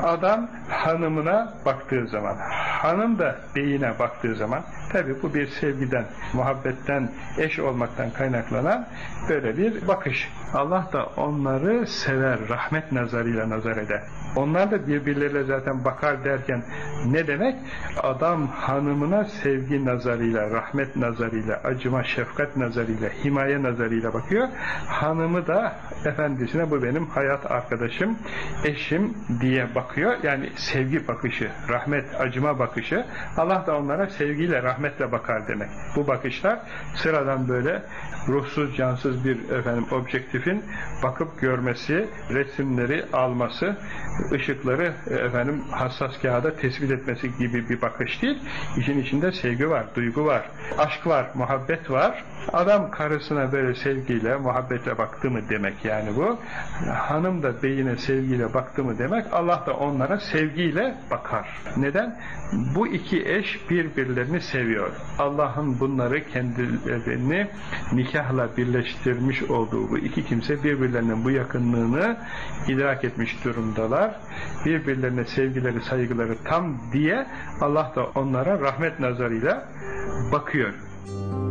Adam hanımına baktığı zaman, hanım da beyine baktığı zaman, tabi bu bir sevgiden, muhabbetten, eş olmaktan kaynaklanan böyle bir bakış. Allah da onları sever, rahmet nazarıyla nazar eder. Onlar da birbirleriyle zaten bakar derken ne demek? Adam hanımına sevgi nazarıyla, rahmet nazarıyla, acıma, şefkat nazarıyla, himaye nazarıyla bakıyor. Hanımı da efendisine bu benim hayat arkadaşım, eşim diye bakıyor. Yani sevgi bakışı, rahmet, acıma bakışı. Allah da onlara sevgiyle, rahmetle bakar demek. Bu bakışlar sıradan böyle ruhsuz, cansız bir objektifin bakıp görmesi, resimleri alması, ışıkları hassas kağıda tespit etmesi gibi bir bakış değil. İşin içinde sevgi var, duygu var, aşk var, muhabbet var. Adam karısına böyle sevgiyle, muhabbetle baktı mı demek yani bu. Hanım da beyine sevgiyle baktı mı demek. Allah da onlara sevgiyle bakar. Neden? Bu iki eş birbirlerini seviyor. Allah'ın bunları kendilerini nikahla birleştirmiş olduğu bu iki kimse birbirlerinin bu yakınlığını idrak etmiş durumdalar. Birbirlerine sevgileri, saygıları tam diye Allah da onlara rahmet nazarıyla bakıyor.